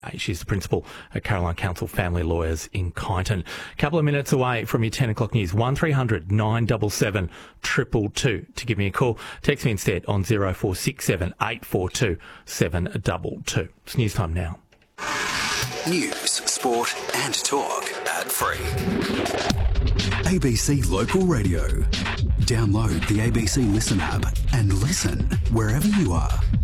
She's the principal at Caroline Council Family Lawyers in Kyneton. A couple of minutes away from your 10 o'clock news. 1300 977 222 to give me a call. Text me instead on 0467 842 722. It's news time now. News, sport and talk. Ad-free. ABC Local Radio. Download the ABC Listen app and listen wherever you are.